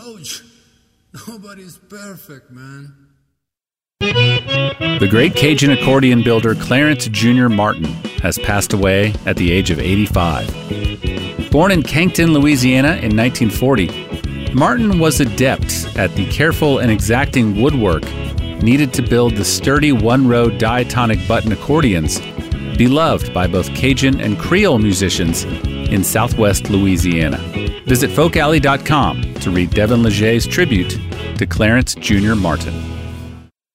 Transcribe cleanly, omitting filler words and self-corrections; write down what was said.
Ouch! Nobody's perfect, man. The great Cajun accordion builder Clarence Jr. Martin has passed away at the age of 85. Born in Cancton, Louisiana in 1940, Martin was adept at the careful and exacting woodwork needed to build the sturdy one-row diatonic button accordions beloved by both Cajun and Creole musicians in southwest Louisiana. Visit folkalley.com to read Devin Legge's tribute to Clarence Jr. Martin.